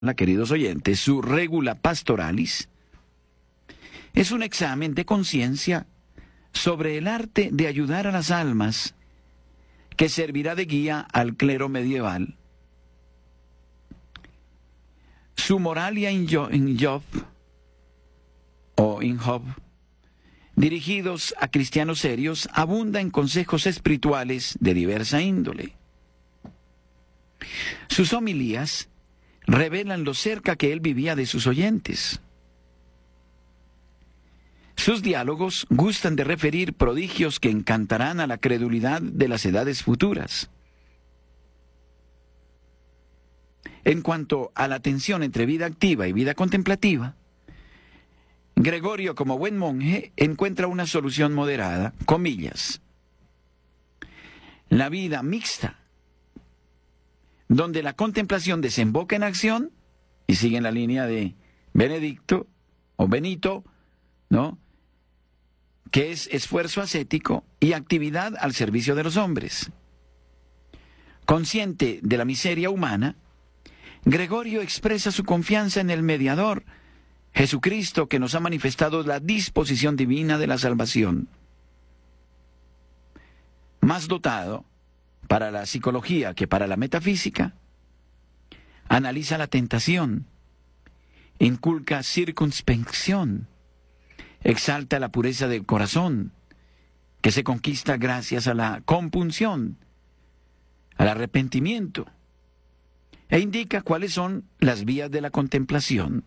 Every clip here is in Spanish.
queridos oyentes, su Regula Pastoralis, es un examen de conciencia sobre el arte de ayudar a las almas que servirá de guía al clero medieval. Su Moralia in Job, dirigidos a cristianos serios, abunda en consejos espirituales de diversa índole. Sus homilías revelan lo cerca que él vivía de sus oyentes. Sus diálogos gustan de referir prodigios que encantarán a la credulidad de las edades futuras. En cuanto a la tensión entre vida activa y vida contemplativa, Gregorio, como buen monje, encuentra una solución moderada, comillas. La vida mixta, donde la contemplación desemboca en acción, y sigue en la línea de Benedicto, o Benito, ¿no?, que es esfuerzo ascético y actividad al servicio de los hombres. Consciente de la miseria humana, Gregorio expresa su confianza en el mediador, Jesucristo, que nos ha manifestado la disposición divina de la salvación. Más dotado para la psicología que para la metafísica, analiza la tentación, inculca circunspección, exalta la pureza del corazón, que se conquista gracias a la compunción, al arrepentimiento, e indica cuáles son las vías de la contemplación.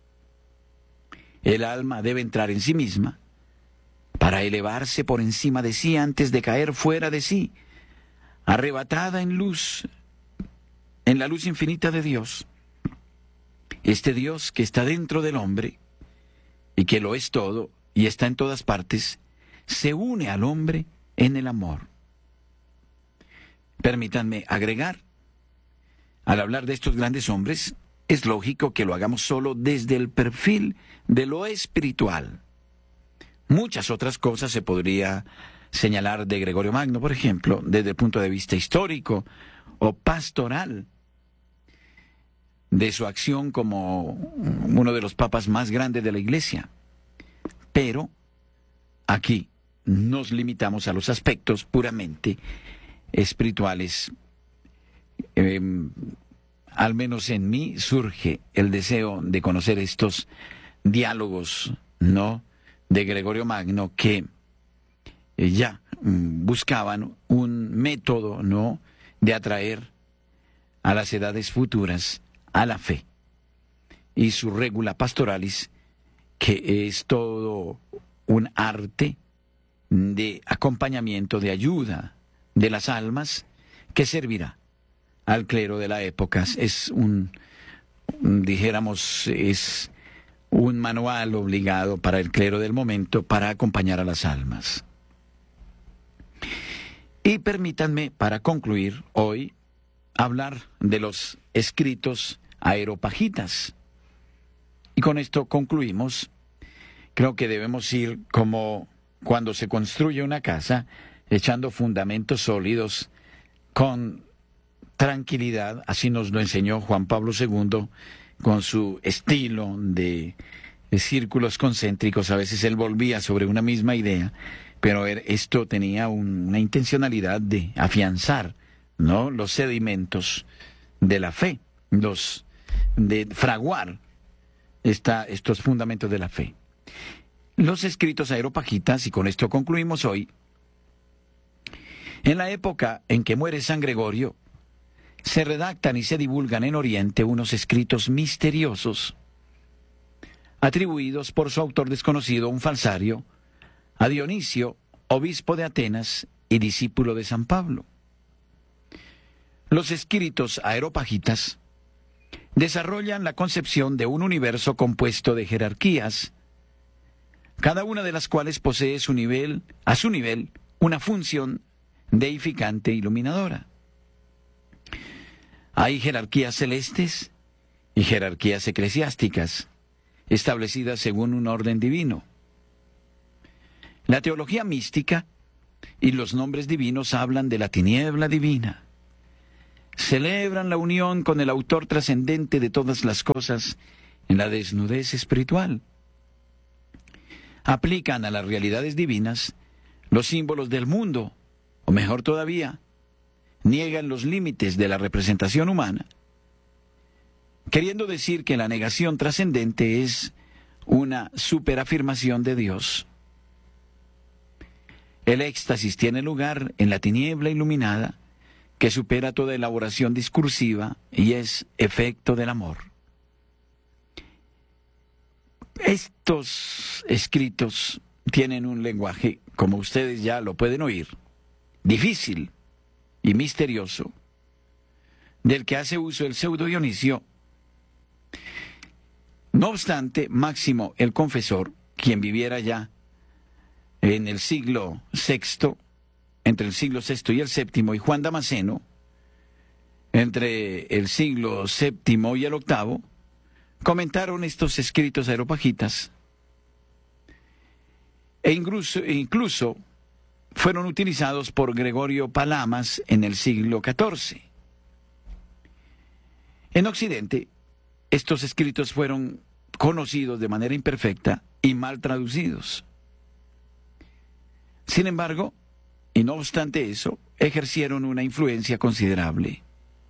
El alma debe entrar en sí misma para elevarse por encima de sí antes de caer fuera de sí, arrebatada en la luz infinita de Dios. Este Dios que está dentro del hombre y que lo es todo y está en todas partes, se une al hombre en el amor. Permítanme agregar, al hablar de estos grandes hombres, es lógico que lo hagamos solo desde el perfil de lo espiritual. Muchas otras cosas se podría señalar de Gregorio Magno, por ejemplo, desde el punto de vista histórico o pastoral, de su acción como uno de los papas más grandes de la Iglesia. Pero aquí nos limitamos a los aspectos puramente espirituales. Al menos en mí surge el deseo de conocer estos diálogos, ¿no?, de Gregorio Magno, que ya buscaban un método, ¿no?, de atraer a las edades futuras a la fe. Y su Regula Pastoralis, que es todo un arte de acompañamiento, de ayuda de las almas, que servirá al clero de la época. Es es un manual obligado para el clero del momento para acompañar a las almas. Y permítanme, para concluir hoy, hablar de los escritos areopagitas. Y con esto concluimos. Creo que debemos ir como cuando se construye una casa, echando fundamentos sólidos con tranquilidad. Así nos lo enseñó Juan Pablo II, con su estilo de círculos concéntricos. A veces él volvía sobre una misma idea, pero esto tenía una intencionalidad de afianzar, ¿no?, los sedimentos de la fe, de fraguar estos fundamentos de la fe. Los escritos areopagitas, y con esto concluimos hoy. En la época en que muere San Gregorio, se redactan y se divulgan en Oriente unos escritos misteriosos, atribuidos por su autor desconocido, un falsario, a Dionisio, obispo de Atenas y discípulo de San Pablo. Los escritos areopagitas desarrollan la concepción de un universo compuesto de jerarquías, cada una de las cuales posee a su nivel, una función deificante e iluminadora. Hay jerarquías celestes y jerarquías eclesiásticas, establecidas según un orden divino. La teología mística y los nombres divinos hablan de la tiniebla divina, celebran la unión con el autor trascendente de todas las cosas en la desnudez espiritual. Aplican a las realidades divinas los símbolos del mundo, o mejor todavía, niegan los límites de la representación humana, queriendo decir que la negación trascendente es una superafirmación de Dios. El éxtasis tiene lugar en la tiniebla iluminada que supera toda elaboración discursiva y es efecto del amor. Estos escritos tienen un lenguaje, como ustedes ya lo pueden oír, difícil y misterioso, del que hace uso el pseudo Dionisio. No obstante, Máximo el Confesor, quien viviera ya en el siglo VI, entre el siglo VI y el VII, y Juan Damasceno, entre el siglo VII y el VIII, comentaron estos escritos areopagitas e incluso fueron utilizados por Gregorio Palamas en el siglo XIV. En Occidente, estos escritos fueron conocidos de manera imperfecta y mal traducidos. Sin embargo, y no obstante eso, ejercieron una influencia considerable.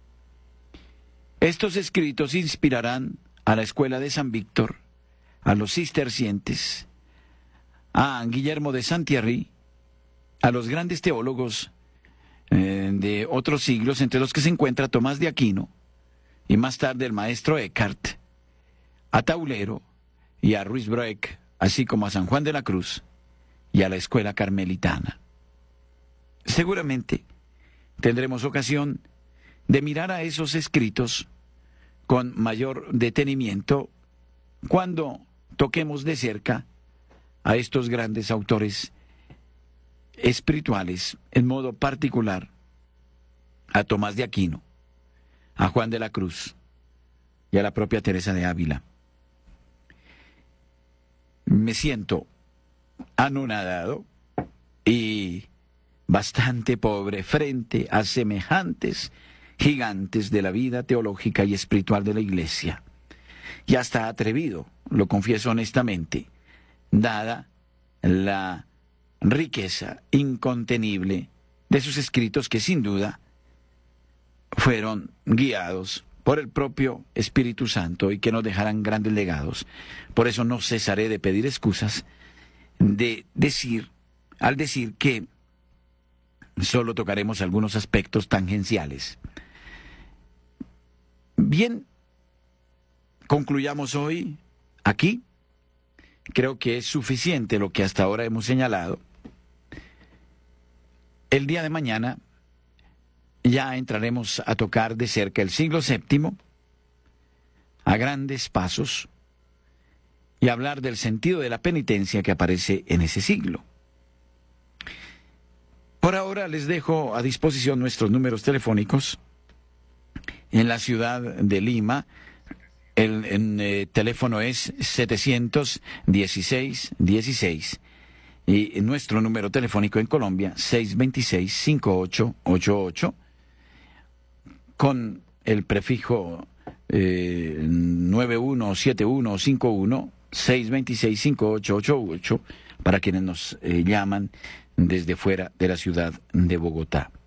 Estos escritos inspirarán a la escuela de San Víctor, a los cistercienses, a Guillermo de Saint-Thierry, a los grandes teólogos de otros siglos, entre los que se encuentra Tomás de Aquino, y más tarde el maestro Eckhart, a Taulero y a Ruysbroeck, así como a San Juan de la Cruz y a la escuela carmelitana. Seguramente tendremos ocasión de mirar a esos escritos con mayor detenimiento cuando toquemos de cerca a estos grandes autores espirituales, en modo particular a Tomás de Aquino, a Juan de la Cruz y a la propia Teresa de Ávila. Me siento anonadado y bastante pobre frente a semejantes gigantes de la vida teológica y espiritual de la Iglesia, y hasta atrevido, lo confieso honestamente, dada la riqueza incontenible de sus escritos, que sin duda fueron guiados por el propio Espíritu Santo y que nos dejarán grandes legados. Por eso no cesaré de pedir excusas al decir que solo tocaremos algunos aspectos tangenciales. Bien, concluyamos hoy aquí. Creo que es suficiente lo que hasta ahora hemos señalado. El día de mañana ya entraremos a tocar de cerca el siglo VII, a grandes pasos, y hablar del sentido de la penitencia que aparece en ese siglo. Por ahora les dejo a disposición nuestros números telefónicos. En la ciudad de Lima, el teléfono es 716-16, y nuestro número telefónico en Colombia, 626-5888, con el prefijo 917151, 626-5888, para quienes nos llaman desde fuera de la ciudad de Bogotá.